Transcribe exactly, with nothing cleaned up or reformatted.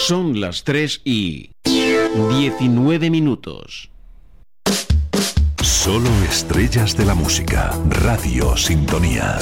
Son las tres y diecinueve minutos. Solo estrellas de la música. Radio Sintonía.